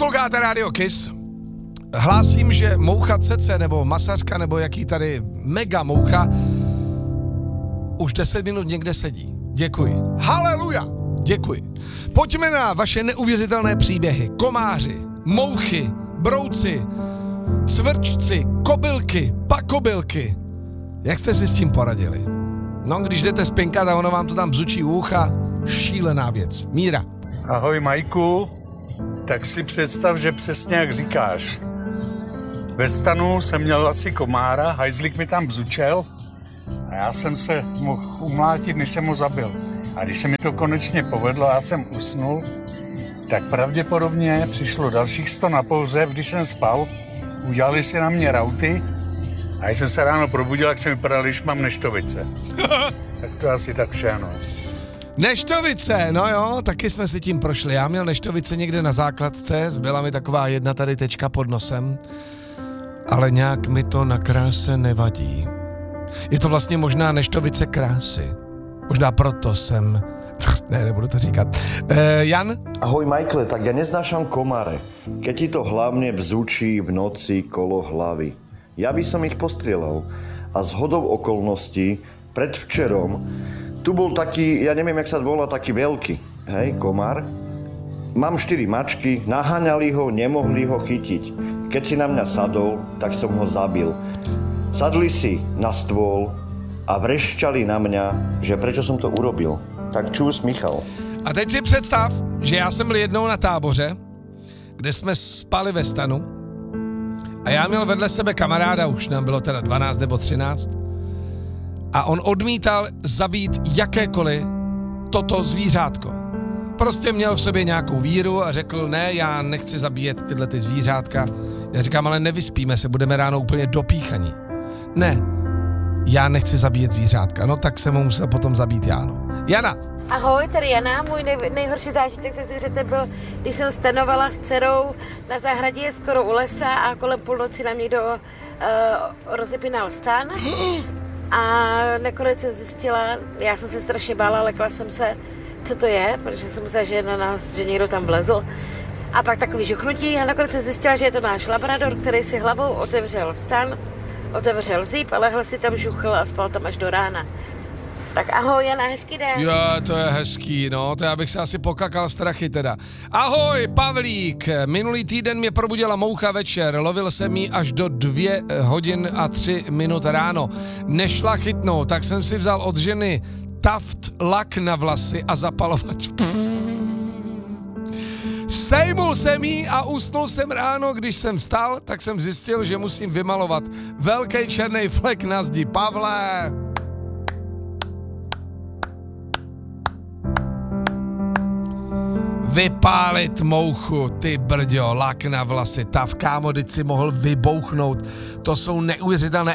Posloucháte Radio Kiss. Hlásím, že moucha Cece nebo masařka nebo jaký tady mega moucha už 10 minut někde sedí. Děkuji. Haleluja. Děkuji. Pojďme na vaše neuvěřitelné příběhy. Komáři, mouchy, brouci, cvrčci, kobylky, pakobylky. Jak jste si s tím poradili? No, když jdete spinkat a ono vám to tam bzučí u ucha, šílená věc. Míra. Ahoj Majku, tak si představ, že přesně jak říkáš. Ve stanu jsem měl asi komára, hajzlík mi tam bzučel a já jsem se mohl umlátit, než jsem ho zabil. A když se mi to konečně povedlo a já jsem usnul, tak pravděpodobně přišlo dalších 100 na pohřeb, když jsem spal, udělali si na mě rauty a když jsem se ráno probudil, jak jsem vypadal, když mám neštovice. Tak to asi tak všechno. Neštovice, no jo, taky jsme si tím prošli. Já měl neštovice někde na základce, zbyla mi taková jedna tady tečka pod nosem, ale nějak mi to na kráse nevadí. Je to vlastně možná neštovice krásy. Možná proto jsem... Ne, nebudu to říkat. Jan? Ahoj Michael, tak ja neznášam komáre. Keď ti to hlavne bzučí v noci kolo hlavy. Ja by som ich postrieľal. A zhodou okolností, predvčerom, tu bol taký, ja neviem, jak sa volá, taký veľký, hej, komár. Mám 4 mačky, naháňali ho, nemohli ho chytiť. Keď si na mňa sadol, tak som ho zabil. Sadli si na stôl a vrešťali na mňa, že prečo som to urobil. Tak čus, Michal. A teď si představ, že já jsem byl jednou na táboře, kde jsme spali ve stanu a já měl vedle sebe kamaráda, už nám bylo teda 12 nebo 13, a on odmítal zabít jakékoliv toto zvířátko. Prostě měl v sobě nějakou víru a řekl, ne, já nechci zabíjet tyhle ty zvířátka. Já říkám, ale nevyspíme se, budeme ráno úplně dopíchaní. Ne, já nechci zabíjet zvířátka, no tak jsem ho musel potom zabít já, no. Jana. Ahoj, tady Jana, můj nejhorší zážitek se zvířetem byl, když jsem stanovala s dcerou na zahradě skoro u lesa a kolem půlnoci na mě rozepínal stan. A nakonec jsem zjistila, já jsem se strašně bála, lekla jsem se, co to je, protože jsem myslela, že na nás, že někdo tam vlezl. A pak takový žuchnutí a nakonec jsem zjistila, že je to náš labrador, který si hlavou otevřel stan, otevřel zip a lehl si tam žuchl a spal tam až do rána. Tak ahoj Jana, hezký den. Jo, to je hezký, no, to já bych se asi pokakal strachy teda. Ahoj, Pavlík, minulý týden mě probudila moucha večer, lovil jsem ji až do 2 hodin a 3 minut ráno. Nešla chytnout, tak jsem si vzal od ženy taft lak na vlasy a zapalovač. Sejmul jsem jí a usnul jsem ráno, když jsem vstal, tak jsem zjistil, že musím vymalovat velký černý flek na zdi. Pavle! Vypálit mouchu, ty brďo, lak na vlasy, tav, kámo, teď si mohl vybouchnout. To jsou neuvěřitelné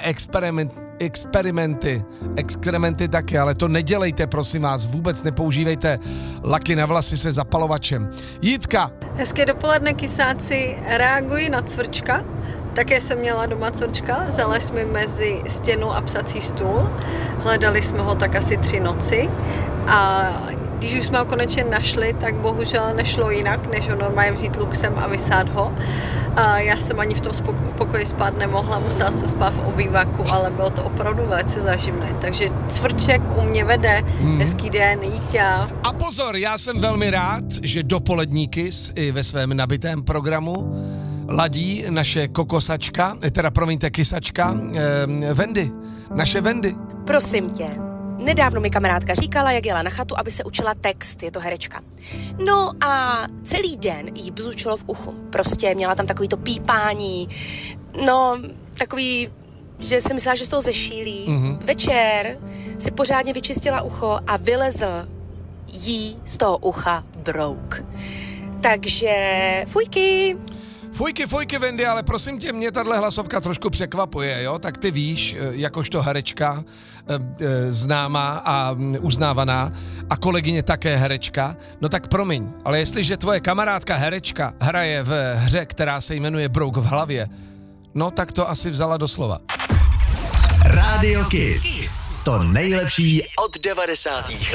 experimenty taky, ale to nedělejte, prosím vás, vůbec nepoužívejte laky na vlasy se zapalovačem. Jitka. Hezké dopoledne, kysáci, reaguji na cvrčka. Také jsem měla doma cvrčka, vzali jsme mezi stěnu a psací stůl. Hledali jsme ho tak asi 3 noci a když už jsme ho konečně našli, tak bohužel nešlo jinak, než ho normálně vzít luxem a vysát ho. A já jsem ani v tom pokoji spát nemohla, musela jsem spát v obýváku, ale bylo to opravdu velice záživné. Takže cvrček u mě vede, hezký den, Jítě. A pozor, já jsem velmi rád, že dopolední Kiss i ve svém nabitém programu ladí naše kokosačka, kysačka, Wendy, naše Wendy. Prosím tě, nedávno mi kamarádka říkala, jak jela na chatu, aby se učila text, je to herečka. No a celý den jí bzučilo v uchu, prostě měla tam takový to pípání, no takový, že si myslela, že z toho zešílí. Večer si pořádně vyčistila ucho a vylezl jí z toho ucha brouk. Takže fujky! Fujky, Wendy, ale prosím tě, mě tahle hlasovka trošku překvapuje, jo? Tak ty víš, jakožto herečka, známá a uznávaná a kolegyně také herečka, no tak promiň, ale jestliže tvoje kamarádka herečka hraje v hře, která se jmenuje Brouk v hlavě, no tak to asi vzala doslova. Radio Kiss. To nejlepší od 90. let.